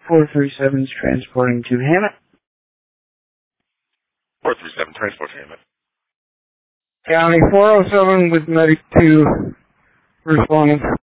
437's transporting to Hammett. 437, transport to Hammett. County 407 with medic 2 responding.